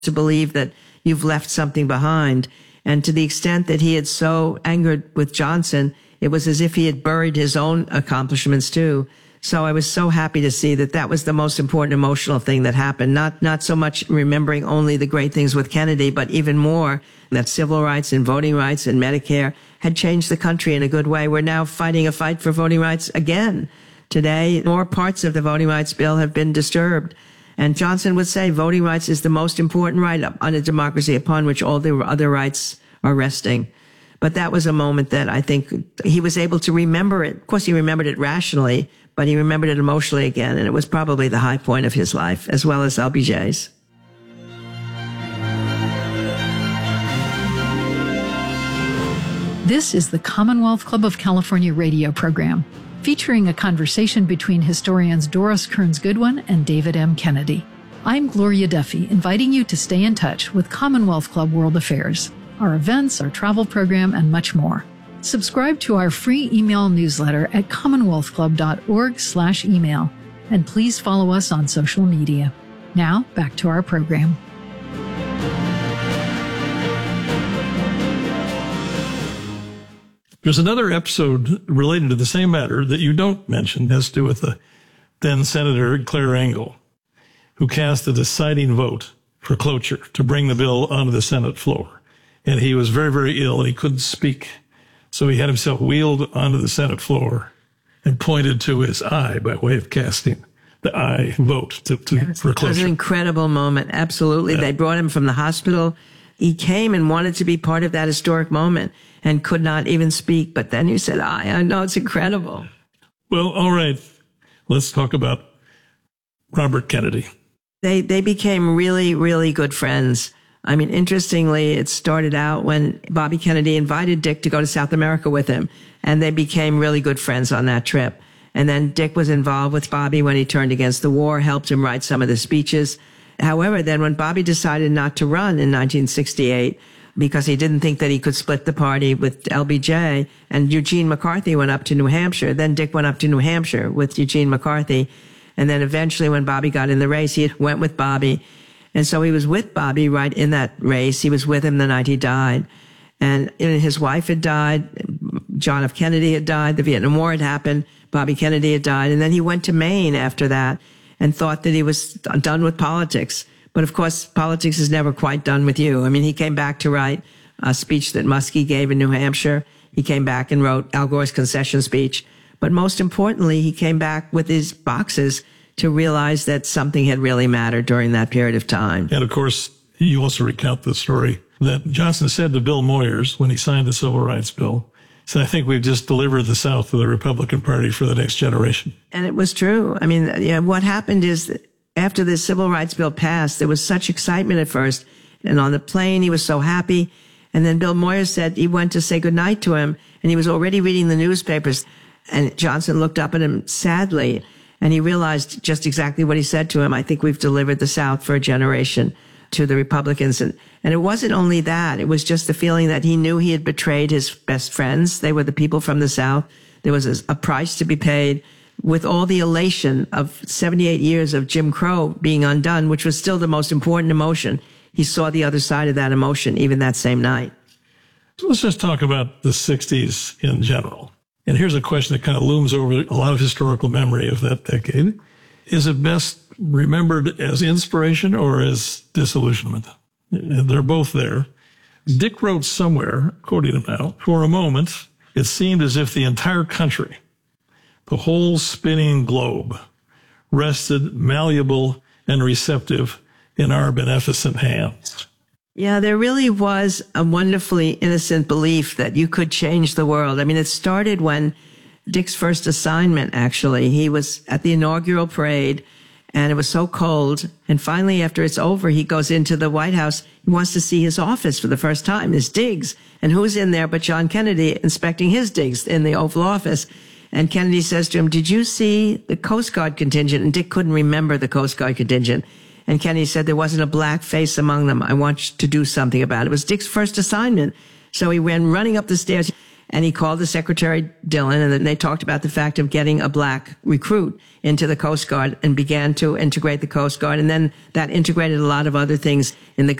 to believe that you've left something behind. And to the extent that he had so angered with Johnson, it was as if he had buried his own accomplishments too. So I was so happy to see that that was the most important emotional thing that happened. Not so much remembering only the great things with Kennedy, but even more that civil rights and voting rights and Medicare had changed the country in a good way. We're now fighting a fight for voting rights again. Today, more parts of the voting rights bill have been disturbed. And Johnson would say voting rights is the most important right on a democracy upon which all the other rights are resting. But that was a moment that I think he was able to remember it. Of course, he remembered it rationally, but he remembered it emotionally again. And it was probably the high point of his life, as well as LBJ's. This is the Commonwealth Club of California radio program, featuring a conversation between historians Doris Kearns Goodwin and David M. Kennedy. I'm Gloria Duffy, inviting you to stay in touch with Commonwealth Club World Affairs, our events, our travel program, and much more. Subscribe to our free email newsletter at commonwealthclub.org/email, and please follow us on social media. Now, back to our program. There's another episode related to the same matter that you don't mention. It has to do with the then Senator Claire Engle, who cast a deciding vote for cloture to bring the bill onto the Senate floor. And he was very, very ill and he couldn't speak. So he had himself wheeled onto the Senate floor and pointed to his eye by way of casting the aye vote for cloture. It was an incredible moment. Absolutely. Yeah. They brought him from the hospital. He came and wanted to be part of that historic moment and could not even speak. But then he said, I know, it's incredible. Well, all right. Let's talk about Robert Kennedy. They became really, really good friends. I mean, interestingly, it started out when Bobby Kennedy invited Dick to go to South America with him, and they became really good friends on that trip. And then Dick was involved with Bobby when he turned against the war, helped him write some of the speeches. However, then when Bobby decided not to run in 1968, because he didn't think that he could split the party with LBJ, and Eugene McCarthy went up to New Hampshire, then Dick went up to New Hampshire with Eugene McCarthy. And then eventually when Bobby got in the race, he went with Bobby. And so he was with Bobby right in that race. He was with him the night he died. And his wife had died. John F. Kennedy had died. The Vietnam War had happened. Bobby Kennedy had died. And then he went to Maine after that and thought that he was done with politics. But of course, politics is never quite done with you. I mean, he came back to write a speech that Muskie gave in New Hampshire. He came back and wrote Al Gore's concession speech. But most importantly, he came back with his boxes to realize that something had really mattered during that period of time. And of course, you also recount the story that Johnson said to Bill Moyers when he signed the Civil Rights Bill. He said, I think we've just delivered the South to the Republican Party for the next generation. And it was true. I mean, what happened is that after the Civil Rights Bill passed, there was such excitement at first. And on the plane, he was so happy. And then Bill Moyers said he went to say goodnight to him, and he was already reading the newspapers. And Johnson looked up at him sadly, and he realized just exactly what he said to him. I think we've delivered the South for a generation to the Republicans. And it wasn't only that. It was just the feeling that he knew he had betrayed his best friends. They were the people from the South. There was a price to be paid with all the elation of 78 years of Jim Crow being undone, which was still the most important emotion. He saw the other side of that emotion even that same night. So let's just talk about the 60s in general. And here's a question that kind of looms over a lot of historical memory of that decade. Is it best remembered as inspiration or as disillusionment? They're both there. Dick wrote somewhere, quoting him now, for a moment, it seemed as if the entire country, the whole spinning globe, rested malleable and receptive in our beneficent hands. Yeah, there really was a wonderfully innocent belief that you could change the world. I mean, it started when Dick's first assignment, actually. He was at the inaugural parade, and it was so cold. And finally, after it's over, he goes into the White House. He wants to see his office for the first time, his digs. And who's in there but John Kennedy inspecting his digs in the Oval Office? And Kennedy says to him, did you see the Coast Guard contingent? And Dick couldn't remember the Coast Guard contingent. And Kennedy said, there wasn't a black face among them. I want you to do something about it. It was Dick's first assignment. So he went running up the stairs. And he called the Secretary Dillon, and then they talked about the fact of getting a black recruit into the Coast Guard and began to integrate the Coast Guard. And then that integrated a lot of other things in the